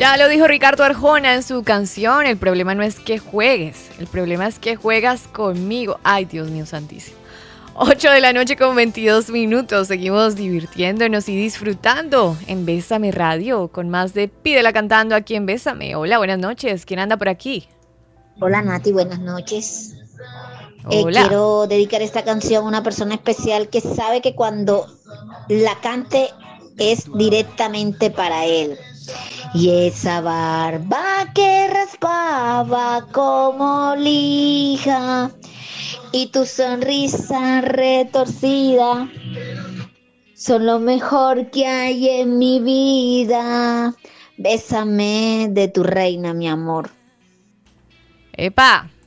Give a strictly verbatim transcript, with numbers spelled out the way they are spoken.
Ya lo dijo Ricardo Arjona en su canción, el problema no es que juegues, el problema es que juegas conmigo. Ay, Dios mío santísimo. ocho de la noche con veintidós minutos, seguimos divirtiéndonos y disfrutando en Bésame Radio con más de Pídela Cantando aquí en Bésame. Hola, buenas noches, ¿quién anda por aquí? Hola Nati, buenas noches. Eh, Hola. quiero dedicar esta canción a una persona especial que sabe que cuando la cante es directamente para él. Y esa barba que raspaba como lija y tu sonrisa retorcida son lo mejor que hay en mi vida. Bésame de tu reina, mi amor. Epa,